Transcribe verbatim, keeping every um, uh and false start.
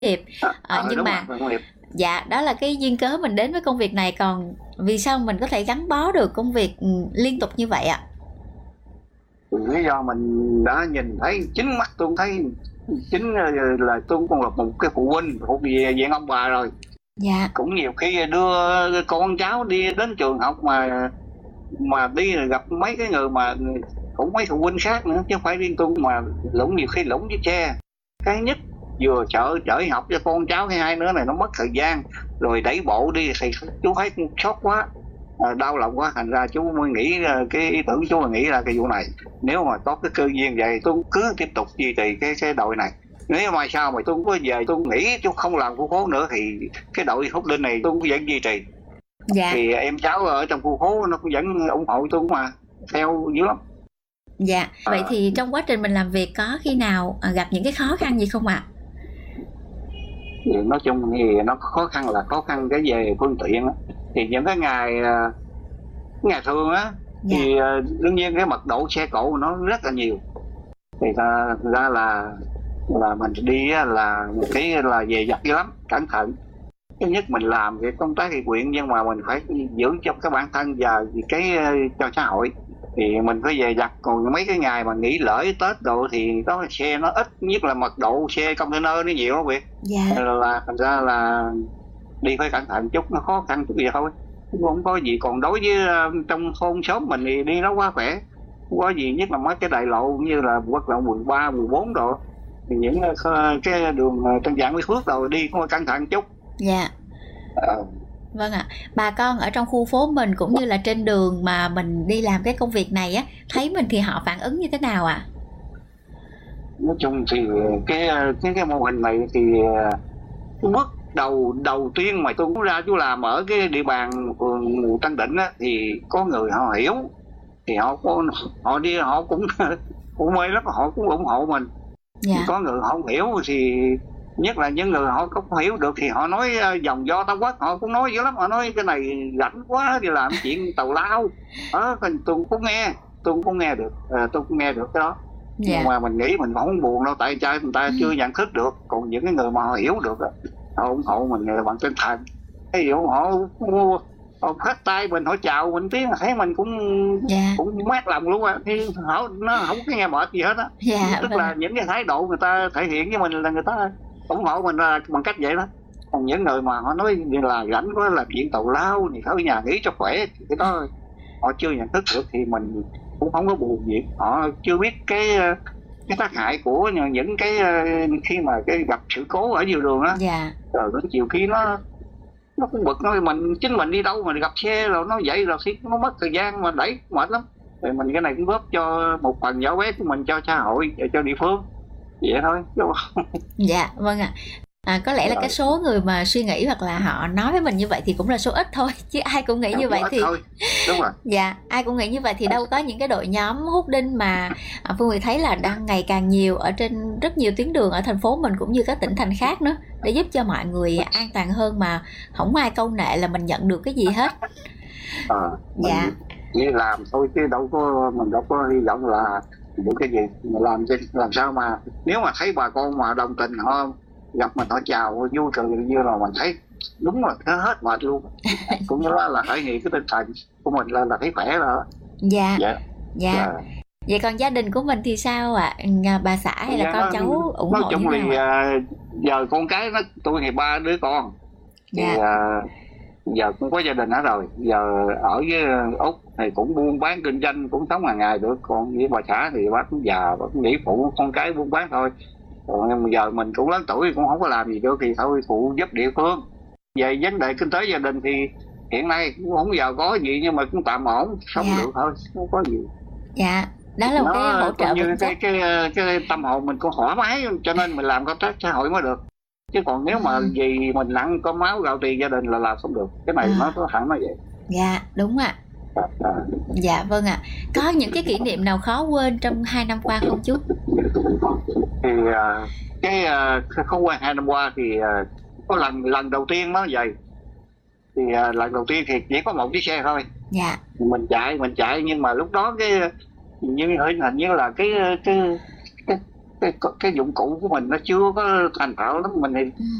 nghiệp. À, à, à, nhưng đúng mà rồi, công nghiệp. dạ, đó là cái duyên cớ mình đến với công việc này. Còn vì sao mình có thể gắn bó được công việc ừ, liên tục như vậy ạ? Lý do mình đã nhìn thấy chính mắt, tôi thấy chính là tôi cũng còn là một cái phụ huynh thuộc về dạng ông bà rồi. Dạ. Cũng nhiều khi đưa con cháu đi đến trường học mà mà đi rồi gặp mấy cái người mà cũng mấy phụ huynh khác nữa chứ không phải riêng tôi, mà lũng nhiều khi lũng với xe. Cái nhất vừa chở chở học cho con cháu, hay hai nữa này nó mất thời gian, rồi đẩy bộ đi thì chú thấy sót quá, à, đau lòng quá, thành ra chú mới nghĩ cái ý tưởng, chú mới nghĩ ra cái vụ này. Nếu mà có cái cơ duyên vậy tôi cứ tiếp tục duy trì cái cái đội này. Nếu mà sao mà tôi cũng có về tôi nghĩ chú không làm khu phố nữa thì cái đội hút đinh này tôi cũng vẫn duy trì. Dạ. Thì em cháu ở trong khu phố nó cũng vẫn ủng hộ tôi mà theo dữ lắm. Dạ. Vậy à, thì trong quá trình mình làm việc có khi nào gặp những cái khó khăn gì không ạ? Thì nói chung thì nó khó khăn là khó khăn cái về phương tiện á. Thì những cái ngày ngày thường á, dạ, thì đương nhiên cái mật độ xe cộ nó rất là nhiều. Thì ra, ra là là mình đi á, là cái là về giặt dữ lắm, cẩn thận. Thứ nhất mình làm cái công tác thị quyện, nhưng mà mình phải giữ cho cái bản thân và cái cho xã hội thì mình phải về giặt. Còn mấy cái ngày mà nghỉ lễ Tết đồ thì có xe nó ít, nhất là mật độ xe container nó nhiều đó việc. Dạ. Là thành ra là đi phải cẩn thận chút, nó khó khăn chút gì thôi, không có gì. Còn đối với trong thôn xóm mình thì đi nó quá khỏe, không có gì. Nhất là mấy cái đại lộ như là quốc lộ mười ba, mười bốn độ thì những cái đường Tân Giảng với Phước rồi đi cũng phải cẩn thận chút. Dạ. À. Vâng ạ. Bà con ở trong khu phố mình cũng như là trên đường mà mình đi làm cái công việc này á, thấy mình thì họ phản ứng như thế nào ạ? À? Nói chung thì cái cái cái mô hình này thì cái bước đầu đầu tiên mà tôi cũng ra chú làm ở cái địa bàn phường Tân Định á, thì có người họ hiểu, thì họ có họ đi họ cũng cũng mê lắm, họ cũng ủng hộ mình. Dạ. Có người họ không hiểu thì nhất là những người họ không hiểu được thì họ nói dòng do Tao Quốc, họ cũng nói dữ lắm, họ nói cái này rảnh quá đi làm chuyện tào lao đó. Tôi cũng có nghe, tôi cũng có nghe được, à, tôi cũng nghe được cái đó. Dạ. Nhưng mà mình nghĩ mình không buồn đâu, tại trai người ta ừ. chưa nhận thức được. Còn những cái người mà họ hiểu được họ ủng hộ mình bằng tinh thần. Ví dụ họ họ phát tay mình, họ chào mình tiếng thấy mình cũng dạ. cũng mát lòng luôn á. Thì họ nó không có nghe mệt gì hết á. Dạ, tức vâng. là những cái thái độ người ta thể hiện với mình là người ta ủng hộ mình là bằng cách vậy đó. Còn những người mà họ nói như là rảnh quá làm chuyện tào lao thì ở nhà nghỉ cho khỏe, cái đó họ chưa nhận thức được thì mình cũng không có buồn gì. Họ chưa biết cái cái tác hại của những cái khi mà cái gặp sự cố ở nhiều đường á. Dạ. Rồi đến chiều khi nó nó cũng bực, nói mình chính mình đi đâu mà gặp xe rồi nó vậy rồi thì nó mất thời gian mà đẩy mệt lắm. Rồi mình cái này cũng góp cho một phần nhỏ bé của mình cho xã hội, cho địa phương vậy thôi. Dạ vâng ạ. À, có lẽ là cái số người mà suy nghĩ hoặc là họ nói với mình như vậy thì cũng là số ít thôi, chứ ai cũng nghĩ như vậy thì thôi. Đúng rồi. Dạ, ai cũng nghĩ như vậy thì đâu có những cái đội nhóm hút đinh mà à, Phương Nguyệt thấy là đang ngày càng nhiều ở trên rất nhiều tuyến đường ở thành phố mình cũng như các tỉnh thành khác nữa, để giúp cho mọi người an toàn hơn mà không ai câu nệ là mình nhận được cái gì hết. À, dạ. Chỉ làm thôi chứ đâu có, mình đâu có hy vọng là những cái gì mình làm chứ làm sao mà nếu mà thấy bà con mà đồng tình họ gặp mình họ chào vui cười như là mình thấy đúng là nó hết mệt luôn. Cũng như là, là thể hiện cái tinh thần của mình là là thấy khỏe rồi. Dạ. Dạ. Dạ. Dạ. Vậy còn gia đình của mình thì sao ạ? À? Bà xã hay là dạ, con nó, cháu ủng nói hộ chung như thì uh, giờ con cái nó tôi thì ba đứa con. Dạ. Thì uh, giờ cũng có gia đình hết rồi. Giờ ở với Úc thì cũng buôn bán kinh doanh, cũng sống hàng ngày được. Còn với bà xã thì bác cũng già, bác cũng nghĩ phụ con cái buôn bán thôi. Còn giờ mình cũng lớn tuổi cũng không có làm gì được thì thôi phụ giúp địa phương. Về vấn đề kinh tế gia đình thì hiện nay cũng không giàu có gì nhưng mà cũng tạm ổn, sống dạ. được thôi, không có gì. Dạ, đó là một cái hỗ trợ như cái, cái, cái, cái tâm hồn mình cũng thoải mái, cho nên mình làm công tác xã hội mới được. Chứ còn nếu mà vì mình nặng có máu gạo tiền gia đình là làm không được. Cái này à. nó có hẳn nó vậy. Dạ, đúng ạ. À. À. Dạ, vâng ạ. À. Có những cái kỷ niệm nào khó quên trong hai năm qua không chú? Thì uh, cái uh, không qua hai năm qua thì uh, có lần lần đầu tiên nó vậy. Thì uh, lần đầu tiên thì chỉ có một chiếc xe thôi. Dạ. Mình chạy mình chạy nhưng mà lúc đó cái như hình hình như là cái cái cái, cái cái dụng cụ của mình nó chưa có thành thạo lắm, mình thì